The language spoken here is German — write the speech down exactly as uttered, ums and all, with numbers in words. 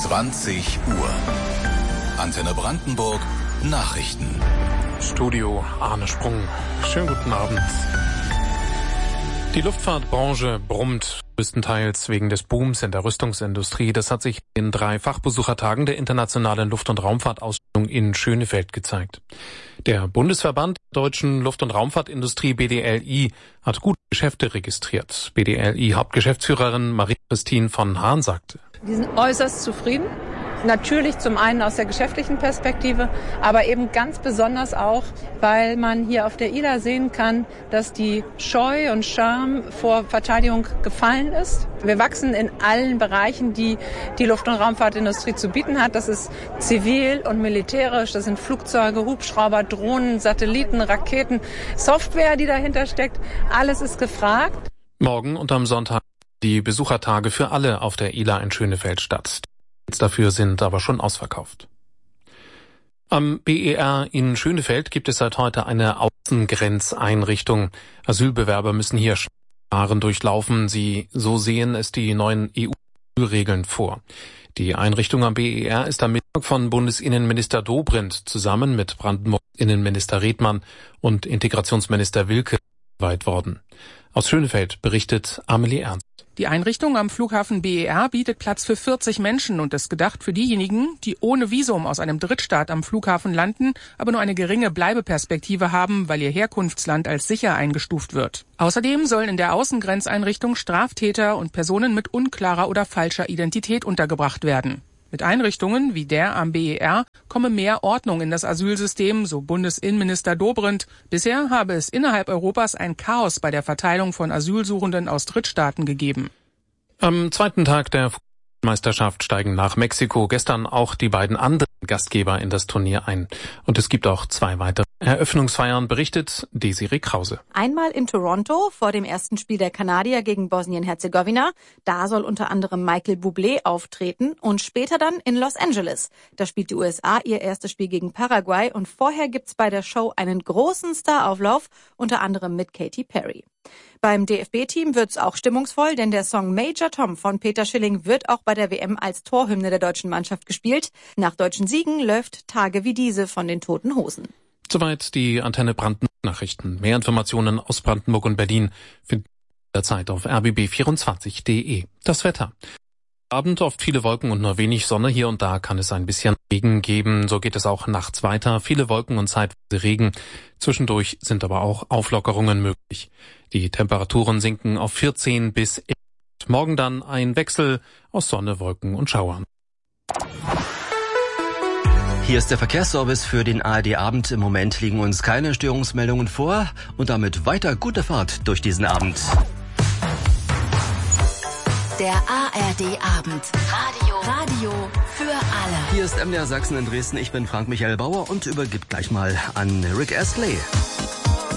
zwanzig Uhr. Antenne Brandenburg Nachrichten. Studio Arne Sprung. Schönen guten Abend. Die Luftfahrtbranche brummt größtenteils wegen des Booms in der Rüstungsindustrie. Das hat sich in drei Fachbesuchertagen der Internationalen Luft- und Raumfahrtausstellung in Schönefeld gezeigt. Der Bundesverband der deutschen Luft- und Raumfahrtindustrie B D L I hat gute Geschäfte registriert. B D L I-Hauptgeschäftsführerin Marie-Christine von Hahn sagte: Wir sind äußerst zufrieden. Natürlich zum einen aus der geschäftlichen Perspektive, aber eben ganz besonders auch, weil man hier auf der I L A sehen kann, dass die Scheu und Scham vor Verteidigung gefallen ist. Wir wachsen in allen Bereichen, die die Luft- und Raumfahrtindustrie zu bieten hat. Das ist zivil und militärisch, das sind Flugzeuge, Hubschrauber, Drohnen, Satelliten, Raketen, Software, die dahinter steckt. Alles ist gefragt. Morgen und am Sonntag die Besuchertage für alle auf der I L A in Schönefeld statt. Dafür sind aber schon ausverkauft. Am B E R in Schönefeld gibt es seit heute eine Außengrenzeinrichtung. Asylbewerber müssen hier Verfahren durchlaufen. Sie, so sehen es die neuen E U-Regeln vor. Die Einrichtung am B E R ist am Mittag von Bundesinnenminister Dobrindt zusammen mit Brandenburgs Innenminister Redmann und Integrationsminister Wilke geweiht worden. Aus Schönefeld berichtet Amelie Ernst. Die Einrichtung am Flughafen B E R bietet Platz für vierzig Menschen und ist gedacht für diejenigen, die ohne Visum aus einem Drittstaat am Flughafen landen, aber nur eine geringe Bleibeperspektive haben, weil ihr Herkunftsland als sicher eingestuft wird. Außerdem sollen in der Außengrenzeinrichtung Straftäter und Personen mit unklarer oder falscher Identität untergebracht werden. Mit Einrichtungen wie der am B E R komme mehr Ordnung in das Asylsystem, so Bundesinnenminister Dobrindt. Bisher habe es innerhalb Europas ein Chaos bei der Verteilung von Asylsuchenden aus Drittstaaten gegeben. Am zweiten Tag der Fußballmeisterschaft steigen nach Mexiko gestern auch die beiden anderen Gastgeber in das Turnier ein. Und es gibt auch zwei weitere Eröffnungsfeiern, berichtet Desiree Krause. Einmal in Toronto vor dem ersten Spiel der Kanadier gegen Bosnien-Herzegowina. Da soll unter anderem Michael Bublé auftreten. Und später dann in Los Angeles. Da spielt die U S A ihr erstes Spiel gegen Paraguay. Und vorher gibt's bei der Show einen großen Starauflauf, unter anderem mit Katy Perry. Beim D F B-Team wird's auch stimmungsvoll, denn der Song Major Tom von Peter Schilling wird auch bei der W M als Torhymne der deutschen Mannschaft gespielt. Nach deutschen Siegen läuft Tage wie diese von den Toten Hosen. Soweit die Antenne Brandenburg Nachrichten. Mehr Informationen aus Brandenburg und Berlin finden Sie jederzeit auf r b b vierundzwanzig punkt d e. Das Wetter. Abend oft viele Wolken und nur wenig Sonne. Hier und da kann es ein bisschen Regen geben. So geht es auch nachts weiter. Viele Wolken und zeitweise Regen. Zwischendurch sind aber auch Auflockerungen möglich. Die Temperaturen sinken auf vierzehn bis elf. Morgen dann ein Wechsel aus Sonne, Wolken und Schauern. Hier ist der Verkehrsservice für den A R D-Abend. Im Moment liegen uns keine Störungsmeldungen vor und damit weiter gute Fahrt durch diesen Abend. Der A R D-Abend. Radio. Radio für alle. Hier ist M D R Sachsen in Dresden. Ich bin Frank Michael Bauer und übergib gleich mal an Rick Astley.